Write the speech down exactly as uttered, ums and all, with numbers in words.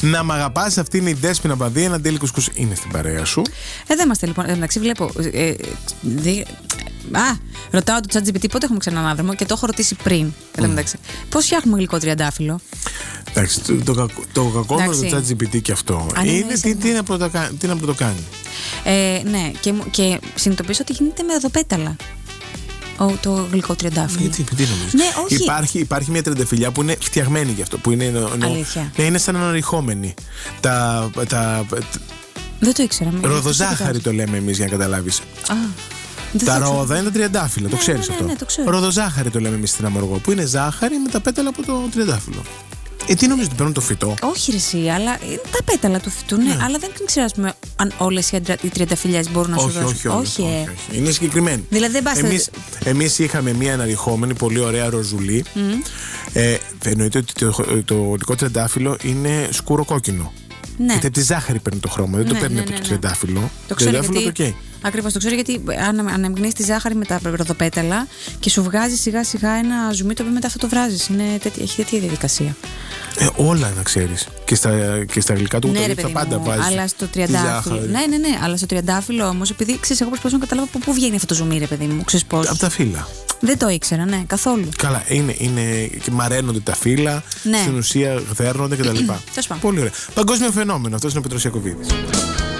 Να μ' αγαπάς, αυτή είναι η Δέσποινα Παδία. Ένα τέλει κουσκούς είναι στην παρέα σου. Ε, δεν είμαστε λοιπόν. Εντάξει, βλέπω. Ε, δι... Α, ρωτάω το ChatGPT πότε έχουμε ξανά ανάδρομο και το έχω ρωτήσει πριν. Mm. Πώς φτιάχνουμε γλυκό τριαντάφυλλο. Εντάξει, το, το, το, το κακό με το ChatGPT και αυτό Αν είναι τι, τι, να πρώτα, τι να πρωτοκάνει. Ε, ναι, και, και συνειδητοποιήσω ότι γίνεται με ροδοπέταλα. Ο, το γλυκό τριαντάφυλλο. Γιατί, τι νομίζεις. Ναι, όχι. Υπάρχει, υπάρχει μια τριανταφυλλιά που είναι φτιαγμένη γι' αυτό. Που είναι, νο, νο, ναι, είναι σαν αναρριχόμενη. Τα, τα, δεν το ήξερα. Ροδοζάχαρη το λέμε εμείς για να καταλάβεις. Α, τα ρόδα είναι τα τριαντάφυλλα, ναι, το ξέρεις ναι, αυτό. Ναι, ναι, το ξέρω. Ροδοζάχαρη το λέμε εμείς στην Αμοργό. Που είναι ζάχαρη με τα πέταλα από το τριαντάφυλλο. Ε, τι νομίζεις ότι παίρνουν το φυτό. Όχι, ρε, εσύ, αλλά τα πέταλα του φυτού, ναι, ναι. Αλλά δεν ξέρω πούμε, αν όλες οι τριανταφυλλιές μπορούν να σου όχι, δώσουν. Όχι, όχι, όχι, όχι, όχι. Είναι συγκεκριμένη. Δηλαδή δεν πας. Εμείς, εμείς είχαμε μία αναρριχόμενη, πολύ ωραία ροζουλή. Mm. Ε, εννοείται ότι το, το, το γλυκό τριαντάφυλλο είναι σκούρο κόκκινο. Ναι. Γιατί από τη ζάχαρη παίρνει το χρώμα, δεν ναι, το παίρνει ναι, από το ναι, τριαντάφυλλο. Το ξέρω γιατί, το okay. Ακριβώς, το ξέρω γιατί αν ανεμγνείς τη ζάχαρη με τα ροδοπέταλα και σου βγάζει σιγά σιγά ένα ζουμί το οποίο μετά αυτό το βράζεις. Έχει τέτοια διαδικασία. Ε, όλα να ξέρεις. Και στα, και στα γλυκά του ναι, γουταλί θα πάντα βάζεις. Αλλά στο τριαντάφυλλο. Ναι, ναι, ναι. Αλλά στο τριαντάφυλλο όμως, επειδή ξέρεις, εγώ προσπαθώ να καταλάβω από πού βγαίνει αυτό το ζουμί, ρε παιδί μου. Ξέρεις πώς. Από τα φύλλα. Δεν το ήξερα, ναι, καθόλου. Καλά, είναι, είναι και μαραίνονται τα φύλλα, ναι. Στην ουσία δέρνονται κτλ. Πολύ ωραία. Παγκόσμιο φαινόμενο. Αυτός είναι ο Πέτρος Ιακωβίδης.